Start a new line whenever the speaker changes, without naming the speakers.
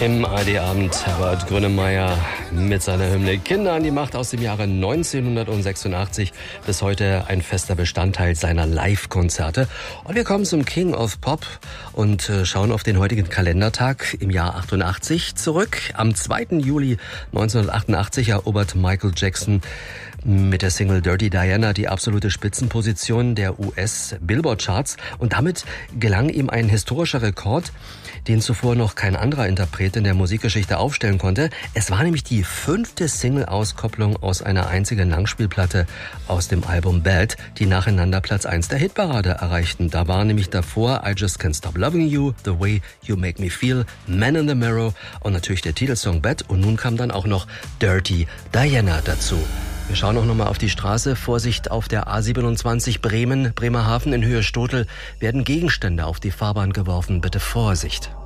Im ARD-Abend Herbert Grönemeyer mit seiner Hymne Kinder an die Macht aus dem Jahre 1986. Bis heute ein fester Bestandteil seiner Live-Konzerte. Und wir kommen zum King of Pop und schauen auf den heutigen Kalendertag im Jahr 88 zurück. Am 2. Juli 1988 erobert Michael Jackson mit der Single Dirty Diana die absolute Spitzenposition der US-Billboard-Charts. Und damit gelang ihm ein historischer Rekord, den zuvor noch kein anderer Interpret in der Musikgeschichte aufstellen konnte. Es war nämlich die 5. Single-Auskopplung aus einer einzigen Langspielplatte aus dem Album Bad, die nacheinander Platz 1 der Hitparade erreichten. Da war nämlich davor I Just Can't Stop Loving You, The Way You Make Me Feel, Man in the Mirror und natürlich der Titelsong Bad. Und nun kam dann auch noch Dirty Diana dazu. Wir schauen auch nochmal auf die Straße. Vorsicht auf der A27 Bremerhaven in Höhe Stotel werden Gegenstände auf die Fahrbahn geworfen. Bitte Vorsicht.